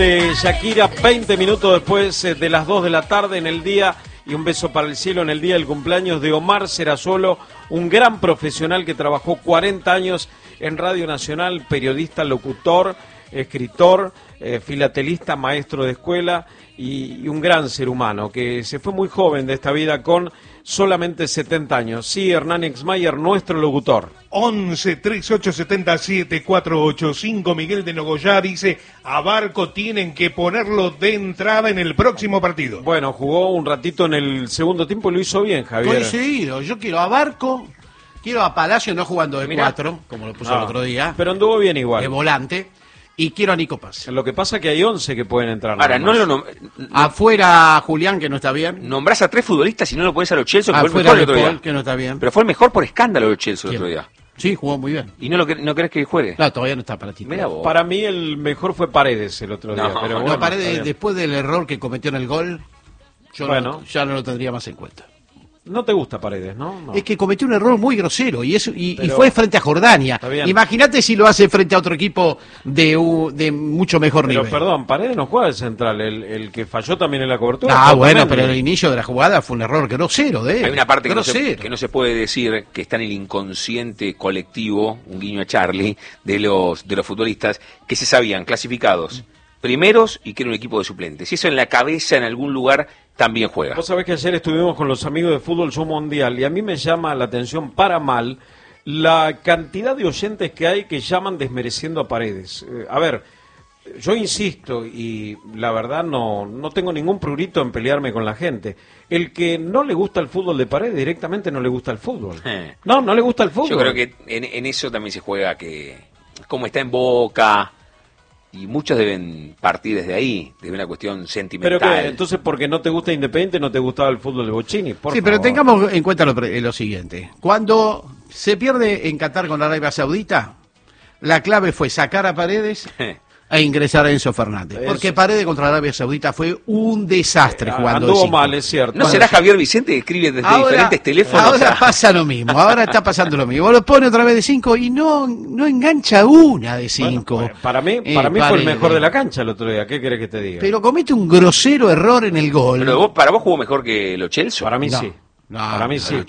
Shakira, 20 minutos después de las 2 de la tarde en el día, y un beso para el cielo en el día del cumpleaños de Omar Serrazolo, un gran profesional que trabajó 40 años en Radio Nacional, periodista, locutor, escritor, filatelista, maestro de escuela y un gran ser humano que se fue muy joven de esta vida con solamente 70 años. Sí, Hernán Exmayer, nuestro locutor. 11 38 70 7485. Miguel de Nogoyá dice: a Barco tienen que ponerlo de entrada en el próximo partido. Bueno, jugó un ratito en el segundo tiempo y lo hizo bien, Javier. Coincidido, yo quiero a Barco, quiero a Palacio no jugando de 4, como lo puso el otro día. Pero anduvo bien igual. De volante. Y quiero a Nico Paz. Lo que pasa es que hay 11 que pueden entrar. Ahora, afuera Julián, que no está bien. Nombrás a 3 futbolistas y no lo pones a Lo Celso, que fue el Afuera mejor el otro Paul, día. que no está bien. Pero fue el mejor por escándalo Lo Celso el otro día. Sí, jugó muy bien. ¿Y no crees que juegue? Claro, todavía no está para ti. Para mí el mejor fue Paredes el otro día. Pero bueno, Paredes, después del error que cometió en el gol, yo ya no lo tendría más en cuenta. No te gusta Paredes, ¿no? Es que cometió un error muy grosero y fue frente a Jordania. Imagínate si lo hace frente a otro equipo de mucho mejor nivel. Pero perdón, Paredes no juega de central, el que falló también en la cobertura. Ah, bueno, pero el inicio de la jugada fue un error grosero de él. Hay una parte que no se puede decir, que está en el inconsciente colectivo, un guiño a Charlie, de los futbolistas, que se sabían clasificados primeros y que era un equipo de suplentes. Y eso en la cabeza, en algún lugar, también juega. Vos sabés que ayer estuvimos con los amigos de Fútbol Show Mundial y a mí me llama la atención para mal la cantidad de oyentes que hay que llaman desmereciendo a Paredes. A ver, yo insisto y la verdad no tengo ningún prurito en pelearme con la gente. El que no le gusta el fútbol de Paredes directamente no le gusta el fútbol. No le gusta el fútbol. Yo creo que en eso también se juega, que como está en Boca... Y muchos deben partir desde ahí, de una cuestión sentimental. Pero que, entonces, porque no te gusta Independiente, no te gustaba el fútbol de Bocini. Pero tengamos en cuenta lo siguiente. Cuando se pierde en Qatar con la Arabia Saudita, la clave fue sacar a Paredes e ingresar a Enzo Fernández. Porque Paredes contra la Arabia Saudita fue un desastre jugando. Anduvo mal, es cierto. ¿No será Javier Vicente que escribe desde diferentes teléfonos? Ahora pasa lo mismo, ahora está pasando lo mismo. Lo pone otra vez de 5 y no engancha una de 5. Bueno, para mí fue el mejor de la cancha el otro día, ¿qué querés que te diga? Pero comete un grosero error en el gol. Pero ¿para vos jugó mejor que Lo Celso? Para mí sí. Para mí sí.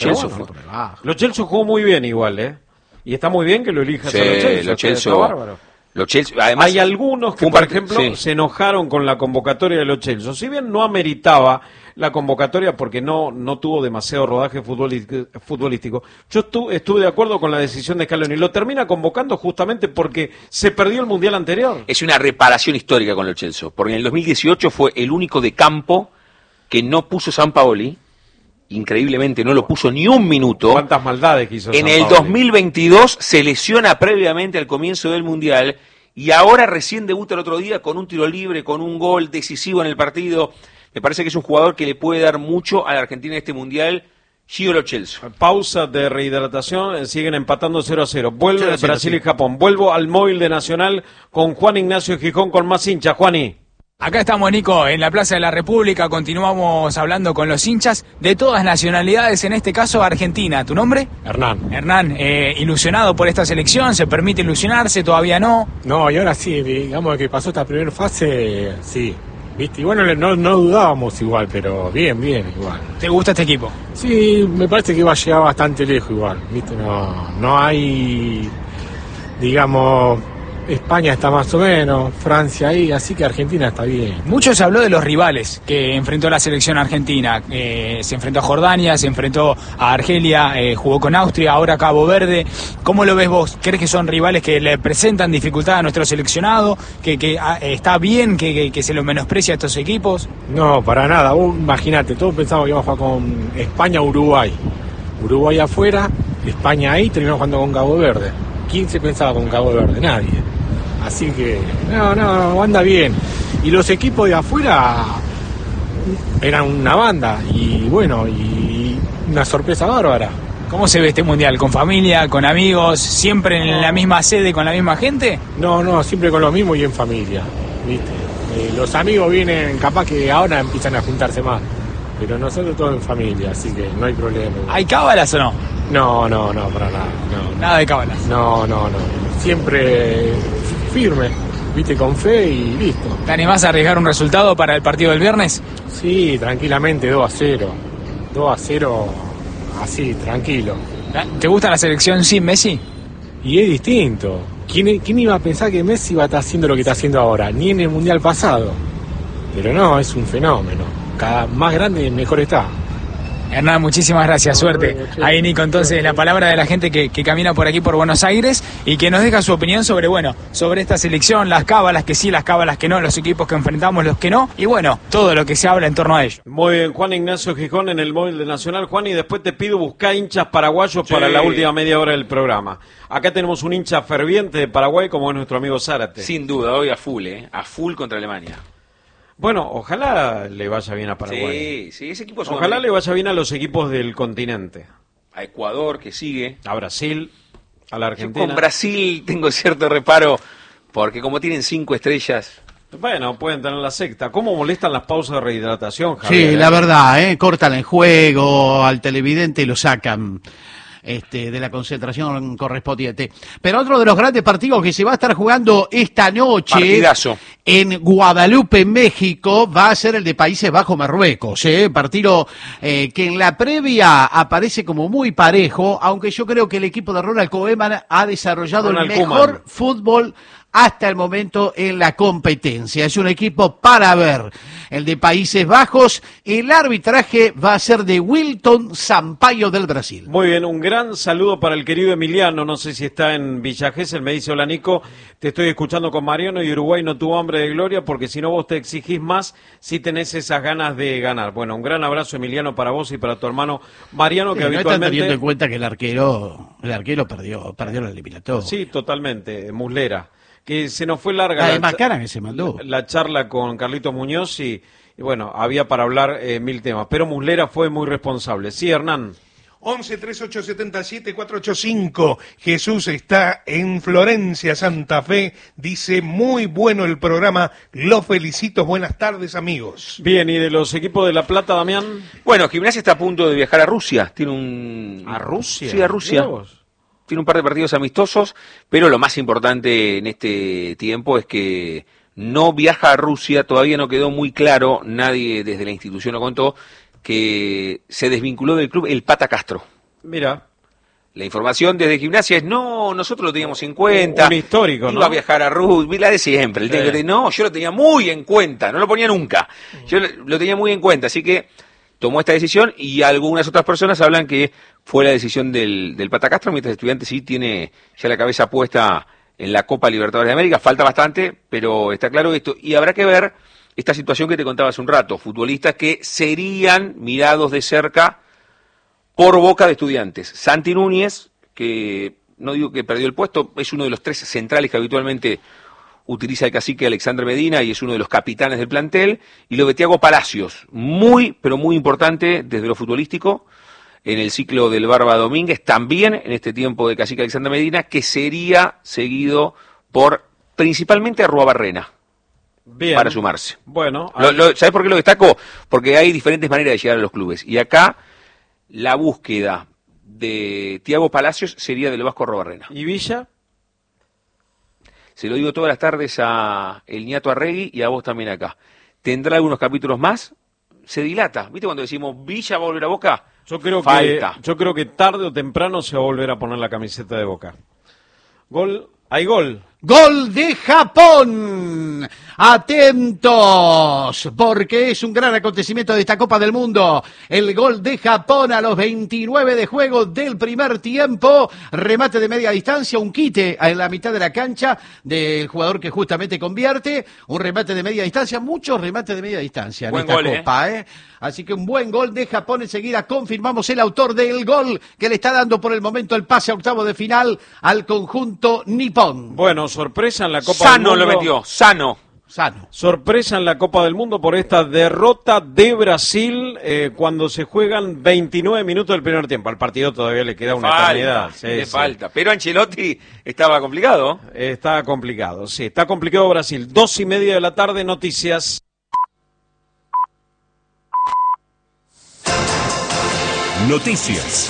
Lo Celso jugó muy bien igual, y está muy bien que lo elijas a Lo Celso. Bárbaro. Lo Celso, además, hay algunos que, por ejemplo, se enojaron con la convocatoria de Lo Celso. Si bien no ameritaba la convocatoria porque no tuvo demasiado rodaje futbolístico, yo estuve de acuerdo con la decisión de Scaloni. Lo termina convocando justamente porque se perdió el Mundial anterior. Es una reparación histórica con Lo Celso, porque en el 2018 fue el único de campo que no puso Sampaoli. Increíblemente no lo puso ni un minuto. ¿Cuántas maldades quiso En el 2022 se lesiona previamente al comienzo del Mundial y ahora recién debuta el otro día con un tiro libre, con un gol decisivo en el partido. Me parece que es un jugador que le puede dar mucho a la Argentina en este Mundial. Gio Lo Celso. Pausa de rehidratación, siguen empatando 0-0. Vuelve Brasil y Japón. Vuelvo al móvil de Nacional con Juan Ignacio Gijón con más hinchas. Juani. Acá estamos, Nico, en la Plaza de la República, continuamos hablando con los hinchas de todas nacionalidades, en este caso Argentina. ¿Tu nombre? Hernán. Hernán, ilusionado por esta selección, ¿se permite ilusionarse? ¿Todavía no? No, y ahora sí, digamos que pasó esta primera fase, sí. ¿Viste? Y bueno, no dudábamos igual, pero bien igual. ¿Te gusta este equipo? Sí, me parece que va a llegar bastante lejos igual, ¿viste? No hay, digamos... España está más o menos, Francia ahí, así que Argentina está bien. Mucho se habló de los rivales que enfrentó la selección argentina. Se enfrentó a Jordania, se enfrentó a Argelia, jugó con Austria, ahora Cabo Verde. ¿Cómo lo ves vos? ¿Crees que son rivales que le presentan dificultad a nuestro seleccionado? ¿Que está bien que se lo menosprecia a estos equipos? No, para nada. Vos imagínate, todos pensamos que íbamos a jugar con España-Uruguay. Uruguay afuera, España ahí, terminamos jugando con Cabo Verde. ¿Quién se pensaba con Cabo Verde? Nadie. Así que, no, anda bien. Y los equipos de afuera eran una banda y bueno, y una sorpresa bárbara. ¿Cómo se ve este mundial? ¿Con familia, con amigos, siempre en la misma sede, con la misma gente? No, siempre con lo mismo y en familia, ¿viste? Los amigos vienen, capaz que ahora empiezan a juntarse más, pero nosotros todos en familia, así que no hay problema. ¿Hay cábalas o no? No, para nada. Nada de cábalas. No. Siempre firme. viste, con fe y listo. ¿Te animás a arriesgar un resultado para el partido del viernes? Sí, tranquilamente, 2-0. 2-0, así, tranquilo. ¿Te gusta la selección sin Messi? Y es distinto. ¿Quién iba a pensar que Messi va a estar haciendo lo que está haciendo ahora? Ni en el Mundial pasado. Pero no, es un fenómeno. Cada más grande, mejor está. Hernán, muchísimas gracias, suerte. Ahí Nico, entonces la palabra de la gente que camina por aquí por Buenos Aires y que nos deja su opinión sobre, bueno, sobre esta selección, las cábalas que sí, las cábalas que no, los equipos que enfrentamos, los que no, y bueno, todo lo que se habla en torno a ello. Muy bien, Juan Ignacio Gijón en el móvil de Nacional. Juan, y después te pido buscar hinchas paraguayos para la última media hora del programa. Acá tenemos un hincha ferviente de Paraguay como es nuestro amigo Zárate. Sin duda, hoy a full contra Alemania. Bueno, ojalá le vaya bien a Paraguay. Sí, ese equipo ojalá le vaya bien a los equipos del continente. A Ecuador, que sigue. A Brasil, a la Argentina. Yo con Brasil tengo cierto reparo, porque como tienen 5 estrellas... Bueno, pueden tener la sexta. ¿Cómo molestan las pausas de rehidratación, Javier? Sí, la verdad, cortan el juego, al televidente lo sacan de la concentración correspondiente. Pero otro de los grandes partidos que se va a estar jugando esta noche... Partidazo. En Guadalupe, México, va a ser el de Países Bajos-Marruecos, partido que en la previa aparece como muy parejo, aunque yo creo que el equipo de Ronald Koeman ha desarrollado el mejor fútbol hasta el momento en la competencia. Es un equipo para ver. El de Países Bajos, el arbitraje va a ser de Wilton Sampaio del Brasil. Muy bien, un gran saludo para el querido Emiliano, no sé si está en Villa Gesell, me dice, hola Nico, te estoy escuchando con Mariano y Uruguay no tuvo hambre de gloria porque si no vos te exigís más si tenés esas ganas de ganar. Bueno, un gran abrazo Emiliano para vos y para tu hermano Mariano, que habitualmente... No están teniendo en cuenta que el arquero perdió la eliminatoria. Sí, totalmente, Muslera. Que se nos fue larga que se mandó la charla con Carlitos Muñoz y bueno, había para hablar 1000 temas, pero Muslera fue muy responsable. Sí, Hernán. 11-3877-485. Jesús está en Florencia, Santa Fe. Dice, muy bueno el programa. Los felicito. Buenas tardes, amigos. Bien, ¿y de los equipos de La Plata, Damián? Bueno, Gimnasia está a punto de viajar a Rusia. Tiene un... ¿A Rusia? Sí, a Rusia. Tiene un par de partidos amistosos, pero lo más importante en este tiempo es que no viaja a Rusia. Todavía no quedó muy claro, nadie desde la institución lo contó, que se desvinculó del club el Pata Castro. Mira. La información desde Gimnasia es, no, nosotros lo teníamos en cuenta. Un histórico, ¿no? Iba a viajar a Rusia, la de siempre. No, yo lo tenía muy en cuenta, no lo ponía nunca. Yo lo tenía muy en cuenta, así que tomó esta decisión y algunas otras personas hablan que fue la decisión del Pata Castro, mientras Estudiantes sí tiene ya la cabeza puesta en la Copa Libertadores de América. Falta bastante, pero está claro esto. Y habrá que ver esta situación que te contaba hace un rato, futbolistas que serían mirados de cerca por boca de Estudiantes. Santi Núñez, que no digo que perdió el puesto, es uno de los 3 centrales que habitualmente utiliza el cacique Alexandre Medina y es uno de los capitanes del plantel, y lo de Thiago Palacios, muy, pero muy importante desde lo futbolístico, en el ciclo del Barba Domínguez, también en este tiempo de cacique Alexandre Medina, que sería seguido por principalmente Arruabarrena. Bien. Para sumarse. Bueno, ¿sabés por qué lo destaco? Porque hay diferentes maneras de llegar a los clubes. Y acá la búsqueda de Thiago Palacios sería del Vasco Arruabarrena. ¿Y Villa? Se lo digo todas las tardes a el Ñato Arregui y a vos también acá. ¿Tendrá algunos capítulos más? Se dilata. ¿Viste cuando decimos Villa va a volver a Boca? Yo creo que tarde o temprano se va a volver a poner la camiseta de Boca. Gol. Hay gol. Gol de Japón. Atentos, porque es un gran acontecimiento de esta Copa del Mundo. El gol de Japón a los 29 de juego del primer tiempo. Remate de media distancia, un quite en la mitad de la cancha del jugador que justamente convierte. Un remate de media distancia, muchos remates de media distancia en esta Copa. Así que un buen gol de Japón. Enseguida confirmamos el autor del gol que le está dando por el momento el pase a octavo de final al conjunto nipón. Bueno, sorpresa en la Copa del Mundo. Lo metió, sano. Sorpresa en la Copa del Mundo por esta derrota de Brasil cuando se juegan 29 minutos del primer tiempo. Al partido todavía le queda una eternidad. Le falta. Pero Ancelotti estaba complicado. Está complicado, sí. Está complicado Brasil. 2:30 de la tarde, noticias. Noticias.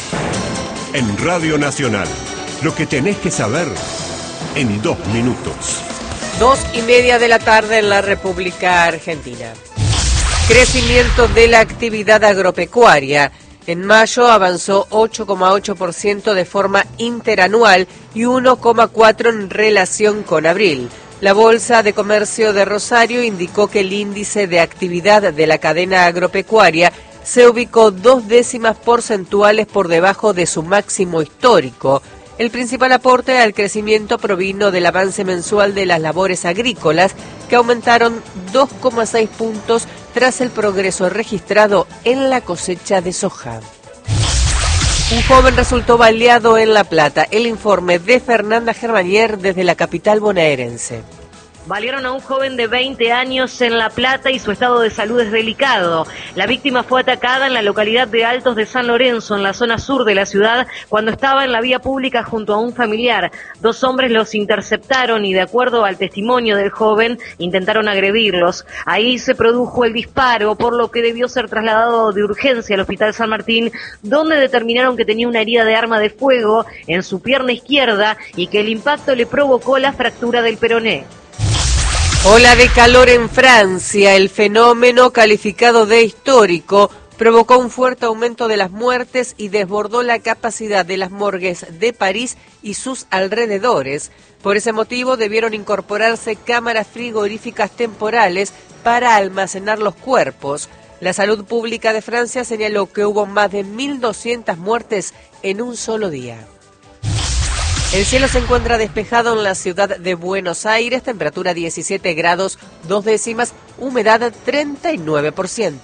En Radio Nacional. Lo que tenés que saber en 2 minutos. 2:30 de la tarde en la República Argentina. Crecimiento de la actividad agropecuaria. En mayo avanzó 8,8% de forma interanual y 1,4% en relación con abril. La Bolsa de Comercio de Rosario indicó que el índice de actividad de la cadena agropecuaria se ubicó 2 décimas porcentuales por debajo de su máximo histórico. El principal aporte al crecimiento provino del avance mensual de las labores agrícolas, que aumentaron 2,6 puntos tras el progreso registrado en la cosecha de soja. Un joven resultó baleado en La Plata. El informe de Fernanda Germanier desde la capital bonaerense. Balearon a un joven de 20 años en La Plata y su estado de salud es delicado. La víctima fue atacada en la localidad de Altos de San Lorenzo, en la zona sur de la ciudad, cuando estaba en la vía pública junto a un familiar. 2 hombres los interceptaron y, de acuerdo al testimonio del joven, intentaron agredirlos. Ahí se produjo el disparo, por lo que debió ser trasladado de urgencia al Hospital San Martín, donde determinaron que tenía una herida de arma de fuego en su pierna izquierda y que el impacto le provocó la fractura del peroné. Ola de calor en Francia. El fenómeno, calificado de histórico, provocó un fuerte aumento de las muertes y desbordó la capacidad de las morgues de París y sus alrededores. Por ese motivo debieron incorporarse cámaras frigoríficas temporales para almacenar los cuerpos. La Salud Pública de Francia señaló que hubo más de 1.200 muertes en un solo día. El cielo se encuentra despejado en la ciudad de Buenos Aires, temperatura 17 grados 2 décimas, humedad 39%.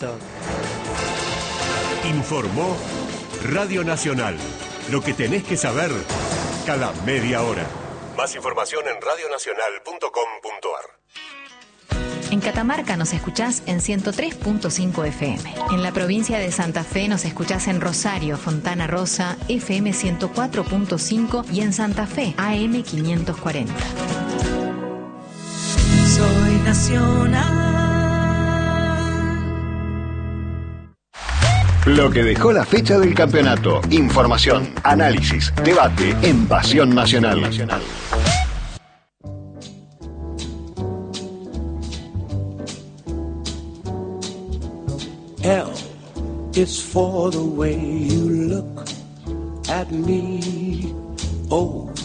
Informó Radio Nacional. Lo que tenés que saber cada media hora. Más información en radionacional.com.ar. En Catamarca nos escuchás en 103.5 FM. En la provincia de Santa Fe nos escuchás en Rosario, Fontana Rosa, FM 104.5 y en Santa Fe, AM 540. Soy nacional. Lo que dejó la fecha del campeonato. Información, análisis, debate en Pasión Nacional. L is for the way you look at me. O